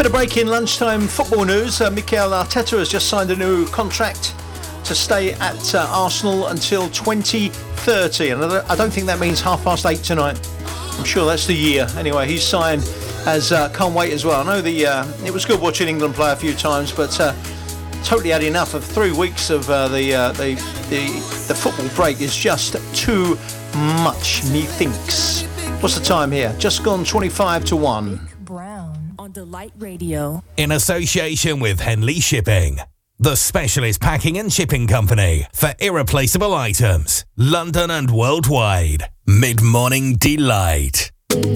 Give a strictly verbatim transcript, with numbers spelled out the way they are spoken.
Bit of breaking lunchtime football news. Uh, Mikel Arteta has just signed a new contract to stay at uh, Arsenal until twenty thirty. And I don't think that means half past eight tonight. I'm sure that's the year. Anyway, he's signed as uh, can't wait as well. I know the uh, it was good watching England play a few times, but uh, totally had enough of three weeks of uh, the, uh, the the the football break. Is just too much, methinks. What's the time here? Just gone twenty-five to one. Brown on Delight Radio. In association with Henley Shipping, the specialist packing and shipping company for irreplaceable items, London and worldwide. Mid-morning delight.